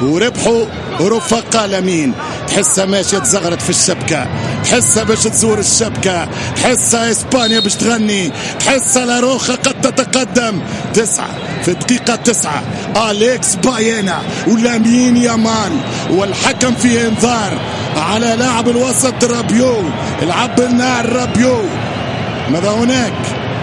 وربحوا رفقاء لمين. تحسها ماشية تزغرت في الشبكة، تحسها باش تزور الشبكة، تحسها إسبانيا باش تغني، تحسها لاروخا قد تتقدم 9 في دقيقة 9. أليكس باينا ولامين يامال، والحكم فيه انذار على لاعب الوسط رابيو. العب النار رابيو. ماذا هناك؟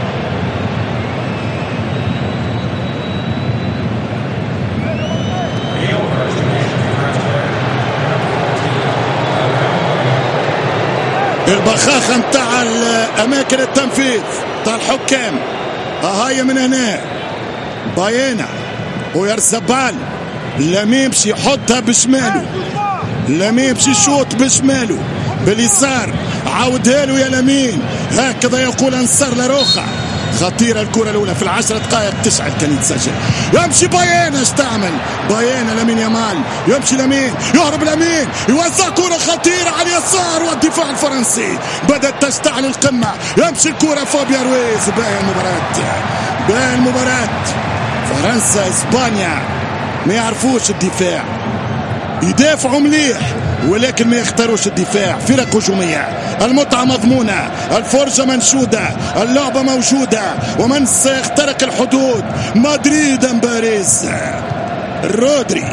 البخاخة متاع أماكن التنفيذ تاع الحكام. هاي من هنا باينا ويرزبال. لامين يمشي يحطها بشماله، لامين يمشي يشوط بشماله باليسار، عاودها له يا لامين. هكذا يقول انصار لاروخا. خطيرة الكرة الأولى في 10 دقائق تشعل كان يتسجل. يمشي باينا، اش تعمل باينا؟ لامين يامال يمشي، لامين يهرب، لامين يوزع كرة خطيرة على اليسار، والدفاع الفرنسي بدأت تشتعل القمة. يمشي الكرة فابيان رويز. باهي المباراة، باهي المباراة. فرنسا اسبانيا ما يعرفوش الدفاع، يدافعوا مليح ولكن ما يختاروش الدفاع. فرق هجومية، المتعة مضمونة، الفرجة منشودة، اللعبة موجودة، ومن سيخترق الحدود؟ مدريد ام باريس؟ رودري.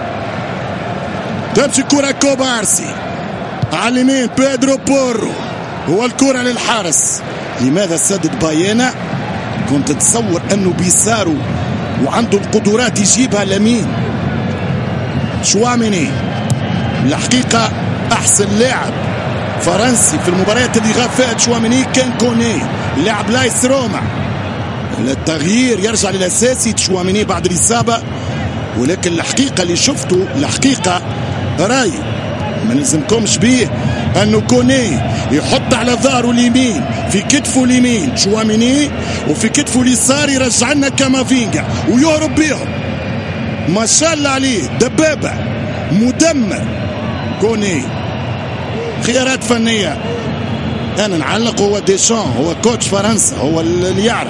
تمشي كرة كوبارسي على اليمين، بيدرو بورو، هو الكرة للحارس. لماذا سدد باينا؟ كنت تصور انه بيسارو وعنده القدرات يجيبها لامين. شواميني الحقيقة أحسن لاعب فرنسي في المباريات اللي غاب فيها شواميني كان كوني، لاعب لايس روما. التغيير يرجع للأساسي شواميني بعد الإصابة، ولكن الحقيقة اللي شفته الحقيقة راي ما نلزمكمش بيه أنه كوني يحط على ظهره اليمين في كتفه اليمين شواميني، وفي كتفه اليسار يرجع لنا كامافينجا ويهرب بيهم. ما شاء الله عليه، دبابة، مدمر. كوني خيارات فنية. أنا نعلق هو ديشان، هو كوتش فرنسا، هو اللي يعرف.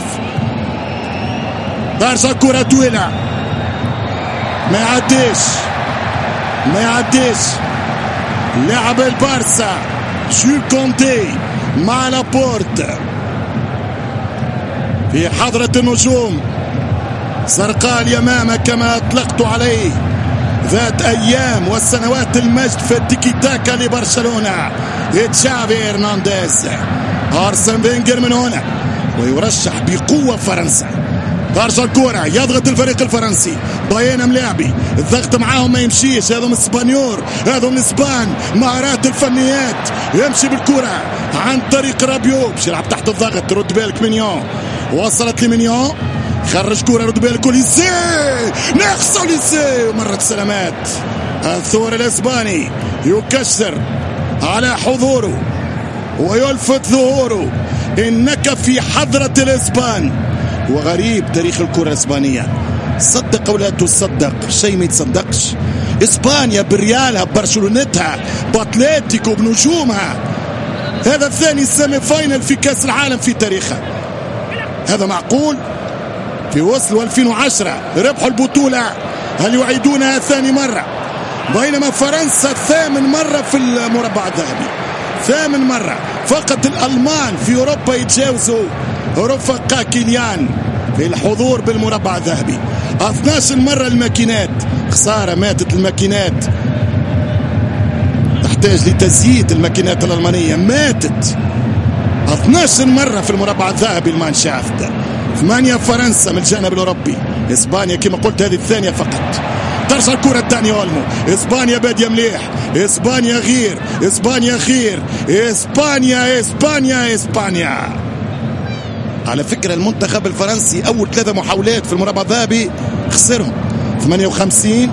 ترجع كرة طويلة، ما يعديش، ما يعديش. لاعب البارسا جول كونتي مع لابورت في حضرة النجوم. زرقاء اليمامة كما أطلقت عليه، ذات أيام وسنوات المجد في التيكي تاكا لبرشلونة. تشافي هرنانديز. أرسن فينجر من هنا ويرشح بقوة فرنسا. ترجع الكرة، يضغط الفريق الفرنسي. باينا ملاعبي، الضغط معاهم ما يمشيش. هذا من اسبانيور، هذا من اسبان، مهارات الفنيات. يمشي بالكرة عن طريق رابيو، باش يلعب تحت الضغط. رد بالك مينيون، وصلت لمينيون، خرج كرة، رد بالك ليسي، نقص ليسي، ومرت سلامات. الثور الاسباني يكسر على حضوره ويلفت ظهوره. انك في حضرة الاسبان. وغريب تاريخ الكرة الاسبانية، صدق او لا تصدق، شيء ما يتصدقش. اسبانيا بريالها، ببرشلونتها، باتليتيكو، بنجومها. هذا الثاني سيمي فاينل في كاس العالم في تاريخها. هذا معقول؟ في وصلوا 2010 ربحوا البطولة، هل يعيدونها ثاني مرة؟ بينما فرنسا 8 مرة في المربع الذهبي، 8 مرة. فقط الألمان في أوروبا يتجاوزوا رفقاء كيليان في الحضور بالمربع الذهبي. 12 مرة الماكينات، خسارة، ماتت الماكينات، تحتاج لتزييد الماكينات الألمانية، ماتت. 12 مرة في المربع الذهبي المانشافت. 8 فرنسا من الجانب الأوروبي. إسبانيا كما قلت هذه الثانية فقط. ترجع الكرة الثانية أولمو. إسبانيا بادية مليح، إسبانيا غير، إسبانيا خير، إسبانيا إسبانيا إسبانيا. على فكرة المنتخب الفرنسي أول 3 محاولات في المربع الذهبي خسرهم، 58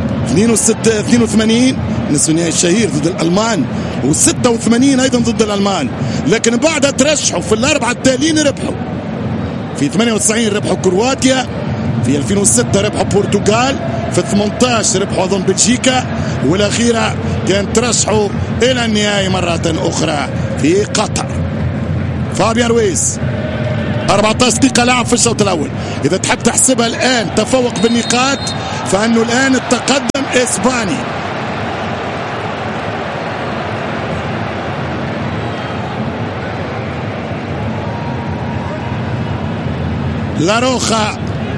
82 نصف النهائي الشهير ضد الألمان، و86 أيضا ضد الألمان. لكن بعدها ترشحوا في ال4 التاليين ربحوا. في 98 ربحوا كرواتيا، في 2006 ربحوا البرتغال، في 18 ربحوا أظن بلجيكا، والأخيرة كان ترشحوا إلى النهائي مرة أخرى في قطر. فابيان رويز 14 دقيقة لعب في الشوط الأول. إذا تحب تحسبها الآن تفوق بالنقاط، فأنه الآن التقدم الإسباني. لاروخا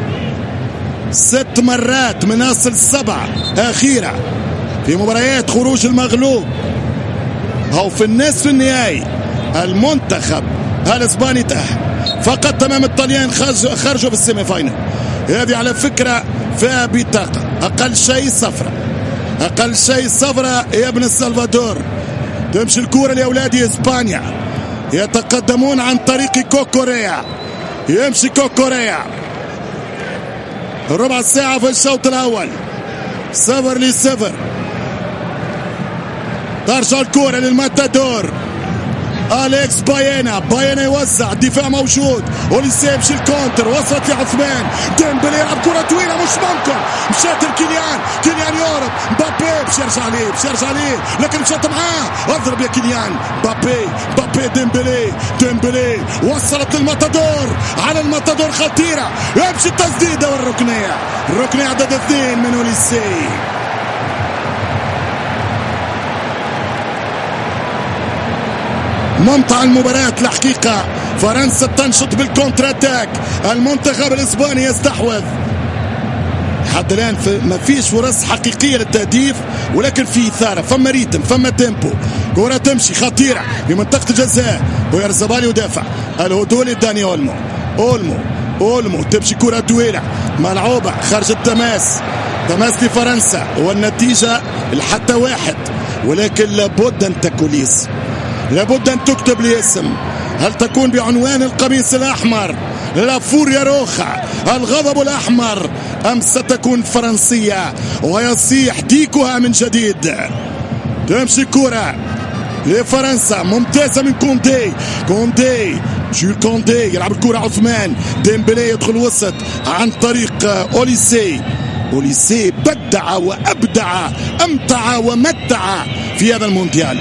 6 مرات من أصل 7 أخيرة في مباريات خروج المغلوب أو في النصف النهائي. المنتخب الإسباني تأهل فقط أمام الطليان، خرجوا في السيمي فاينل. هذه على فكرة فيها بطاقة أقل شيء صفرة، أقل شيء صفرة يا ابن السلفادور. تمشي الكورة لأولاد إسبانيا، يتقدمون عن طريق كوكوريا. يمشي كوكوريا، ربع ساعة في الشوط الأول، 0-0. ترجع الكورة للماتادور أليكس باينا. باينا يوزع، الدفاع موجود، اوليسيه يمشي الكونتر، وصلت لعثمان ديمبلي يلعب كرة طويلة مش ممكن، مشات كيليان يورب مبابي باش يرجع ليه لكن مشات معاه، اضرب يا كيليان. مبابي ديمبلي وصلت للماتادور، على الماتادور خطيرة، يمشي التسديدة والركنية عدد 2 من اوليسيه. ممتع المباراة الحقيقة. فرنسا تنشط بالكونتر اتاك، المنتخب الاسباني يستحوذ. حتى الان ما فيش فرص حقيقية للتهديف، ولكن في إثارة، فما ريتم، فما تيمبو. كرة تمشي خطيرة في منطقة الجزاء، ويرزبالي يدافع. الهدول لداني اولمو تمشي كرة طويلة ملعوبة خارج التماس لفرنسا، والنتيجة لحتى 1. ولكن لابد أن تكوليس، لابد أن تكتب لي اسم. هل تكون بعنوان القميص الأحمر لا فوريا روخا الغضب الأحمر، أم ستكون فرنسية ويصيح ديكها من جديد؟ تمشي كرة لفرنسا ممتازة من كوندي يلعب الكرة عثمان ديمبلي، يدخل وسط عن طريق أوليسيه بدع وأبدع، أمتع ومتع في هذا المونديال.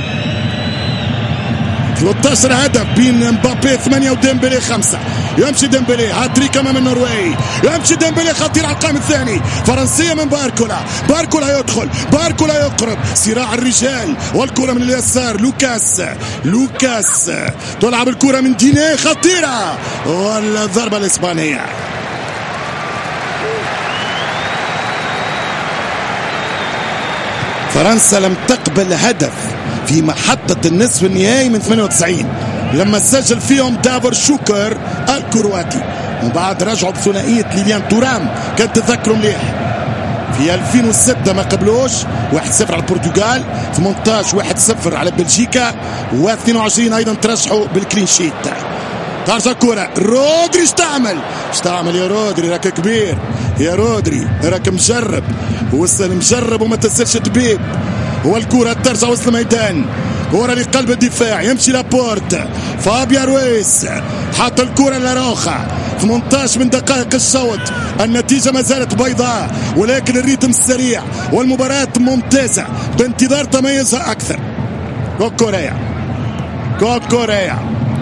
13 هدف بين مبابي 8 وديمبلي 5. يمشي ديمبلي هاتريك امام النرويج، يمشي ديمبلي خطير على القائم الثاني. فرنسية من باركولا يدخل، باركولا يقرب، صراع الرجال والكرة من اليسار. لوكاس تلعب الكرة من دينيه خطيرة، والضربة الإسبانية. فرنسا لم تقبل هدف في محطة النصف النهائي من 98 لما سجل فيهم دافور شوكر الكرواتي، وبعد رجعوا بثنائية ليليان تورام كان تذكروا مليح. في 2006 ما قبلوش 1-0 على البرتغال، 18 1-0 على بلجيكا، و22 ايضا ترشحوا بالكلين شيت. ترجع الكرة رودري، ايش تعمل يا رودري؟ راك كبير يا رودري، راك مجرب وما تسلش طبيب. والكرة ترجع وسط الميدان، كرة لقلب الدفاع، يمشي لابورت، فابيا رويس حط الكرة لاروخا. 18 من دقائق الشوط، النتيجة ما زالت بيضاء، ولكن الريتم السريع والمباراة ممتازة بانتظار تميزها أكثر. كوكوريا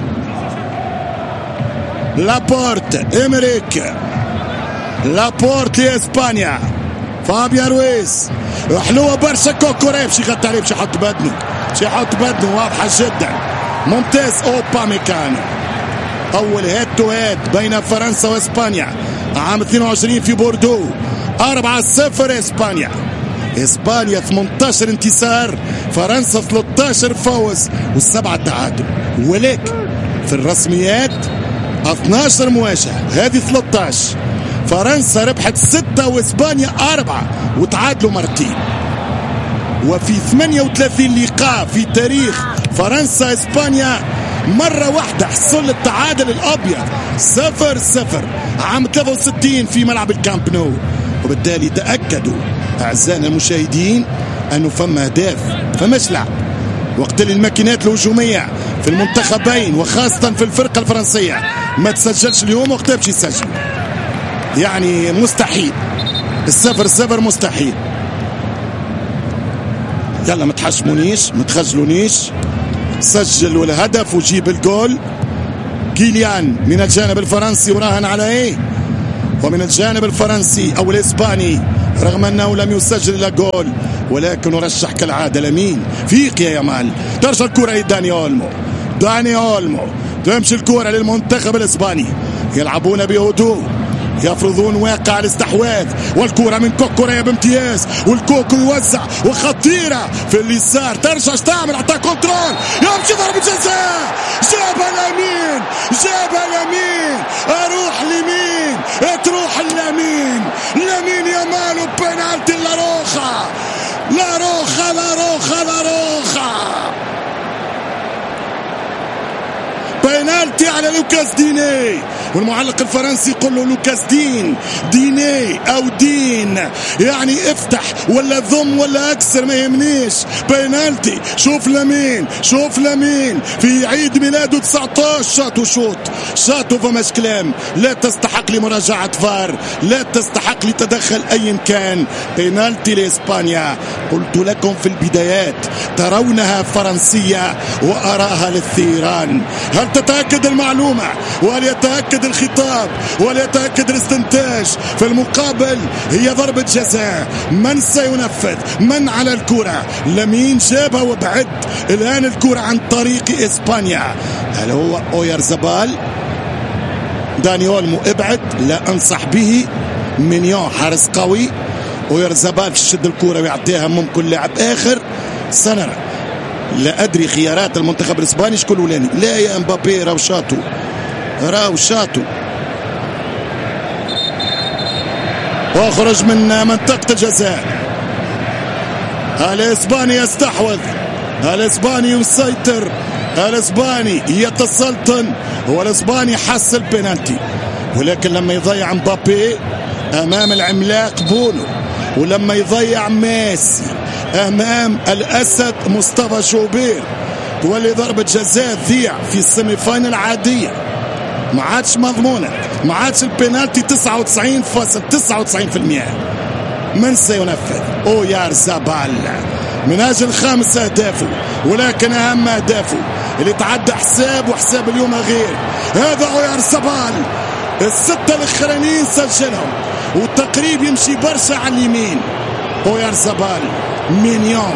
لابورت، إمريك لابورت لإسبانيا، فابيا رويس حلوة برشا. كوكوريا باش يغطي عليه، باش يحط بدنه واضحة جدا، ممتاز. أوباميكانو أول هيد تو هيد بين فرنسا وإسبانيا عام 22 في بوردو، 4-0 إسبانيا 18 انتصار، فرنسا 13 فوز و7 تعادل. ولكن في الرسميات 12 مواجهة، هذه 13. فرنسا ربحت 6 وإسبانيا 4 وتعادلوا مرتين. وفي 38 لقاء في تاريخ فرنسا إسبانيا مرة واحدة حصل التعادل الأبيض 0-0 عام 63 في ملعب الكامب نو. وبالتالي تأكدوا أعزائنا المشاهدين أنه فما أهداف، فماش لعب. وقت الماكينات الهجومية في المنتخبين وخاصة في الفرقة الفرنسية ما تسجلش اليوم، وقتها باش يسجل. يعني مستحيل، 0-0 مستحيل. يلا ما تحشمونيش، ما تخجلونيش، سجلوا الهدف وجيب الجول. كيليان من الجانب الفرنسي وراهن على ايه، ومن الجانب الفرنسي او الاسباني رغم أنه لم يسجل إلا جول، ولكن رشح كالعادة لمين فيق يا يامال. ترجع الكرة لداني أولمو، تمشي الكرة للمنتخب الإسباني، يلعبون بهدوء، يفرضون واقع الاستحواذ، والكرة من كوكوريا بامتياز، والكوكو يوزع وخطيرة في اليسار. ترجع تعمل عطا كنترول، يمشي ضربة جزاء، جابها لمين، اروح لمين، تروح لمين يامال، وبنالتي لاروخا. بينالتي على لوكاس ديني، والمعلق الفرنسي يقول له لوكاس ديني او دين، يعني افتح ولا ضم ولا اكسر ما يهمنيش، بينالتي. شوف لمين في عيد ميلاده 19 شاط وفماش كلام. لا تستحق لمراجعة فار، لا تستحق لتدخل اي كان. بينالتي لاسبانيا. قلت لكم في البدايات ترونها فرنسية واراها للثيران. هل تتأكد المعلومة وهل يتأكد الخطاب وهل يتأكد الاستنتاج؟ في المقابل هي ضربة جزاء. من سينفذ؟ من على الكرة؟ لمين جابها وبعد الآن الكرة عن طريق إسبانيا؟ هل هو أويارزابال؟ داني أولمو ابعد، لا أنصح به. مينيون حارس قوي، أويارزابال شد الكرة ويعطيها ممكن لاعب آخر. سنرى لا أدري خيارات المنتخب الإسباني شكون ولاني. لا يا امبابي، راو شاتو واخرج من منطقة الجزاء. الإسباني يستحوذ، الإسباني يسيطر، الإسباني يتسلطن، هو الإسباني حس البنالتي. ولكن لما يضيع مبابي أمام العملاق بونو، ولما يضيع ميسي أمام الأسد مصطفى شوبير، تولي ضربة جزاء تضيع في السيمي فاينل عادية، ما عادش مضمونة، ما عادش البنالتي 99.99%. من سينفذ؟ أويارزابال من أجل 5 أهدافه، ولكن أهم أهدافه اللي تعدى حساب وحساب اليوم غير. هذا أويارزابال، ال6 الأخرانيين سجلهم، والتقريب يمشي برشا على اليمين. أويارزابال، مينيون،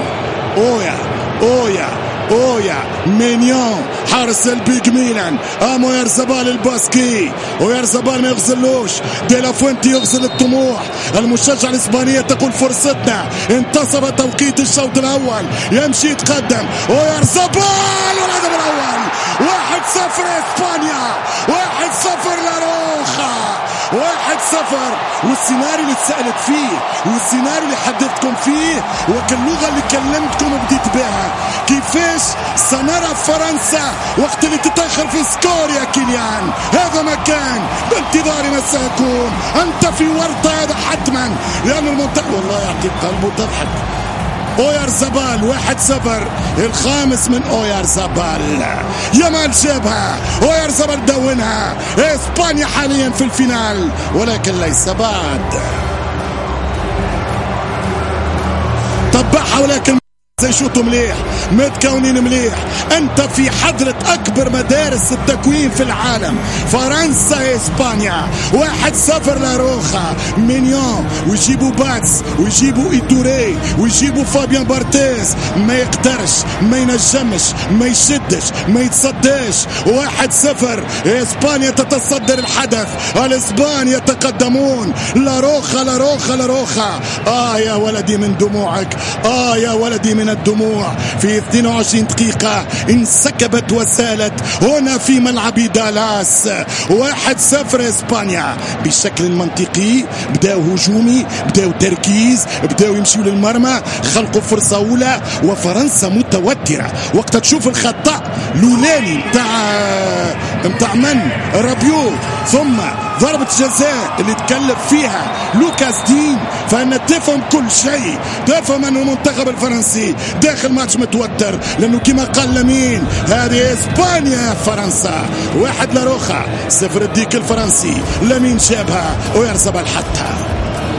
أويا مينيون حارس البيج ميلان. أويارزابال الباسكي، أويارزابال ما يغزلوش، دي لا فوينتي يغزل الطموح. المشجع الإسبانية تقول فرصتنا، انتصر توقيت الشوط الأول، يمشي يتقدم أويارزابال والهدف الأول. 1-0 إسبانيا، 1-0 لاروخا، 1-0. والسيناريو اللي تسألت فيه والسيناريو اللي حدثتكم فيه وكاللغة اللي كلمتكم وبديت بها، كيفاش سنرى فرنسا وقت اللي تتأخر في سكور يا كيليان. هذا ما كان، بانتظار ما سيكون. أنت في ورطة هذا حتما، لأن المنتخب والله يعطيك قلبه تضحك. أويارزابال 1-0، الخامس من أويارزابال. يامال جابها، أويارزابال دونها. إسبانيا حاليا في الفينال، ولكن ليس بعد. طبعها ولكن يشوطوا مليح، متكونين مليح. انت في حضرة اكبر مدارس التكوين في العالم، فرنسا اسبانيا. 1-0 لاروخا، مينيون، ويجيبوا باتس، ويجيبوا ايتوري، ويجيبوا فابيان بارتيز. ما يقدرش، ما ينجمش، ما يشدش، ما يتصداش. 1-0 اسبانيا تتصدر الحدث، الاسبان يتقدمون. لاروخا. يا ولدي من دموعك، يا ولدي من الدموع. في 22 دقيقة انسكبت وسالت هنا في ملعب دالاس. 1-0 اسبانيا بشكل منطقي. بداوا هجومي، بداوا تركيز، بداوا يمشيوا للمرمى، خلقوا فرصة أولى. وفرنسا متوترة وقت تشوف الخطأ لولاني متاع من رابيو، ثم ضربة جزاء اللي تكلف فيها لوكاس دين. فأنا تفهم كل شيء، تفهم أن المنتخب الفرنسي داخل ماتش متوتر، لأنه كما قال لمين، هذه إسبانيا فرنسا. 1 لاروخا، 0 الديك الفرنسي. لمين جابها؟ أويارزابال حتى